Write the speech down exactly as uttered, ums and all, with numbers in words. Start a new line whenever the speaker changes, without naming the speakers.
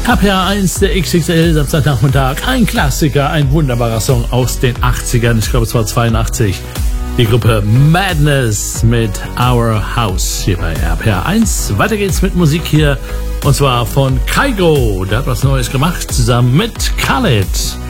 R P R eins, der X X L, Samstagnachmittag, ein Klassiker, ein wunderbarer Song aus den achtzigern, ich glaube es war zweiundachtzig. Die Gruppe Madness mit Our House hier bei R P R eins. Weiter geht's mit Musik hier, und zwar von Kygo. Der hat was Neues gemacht, zusammen mit Khaled.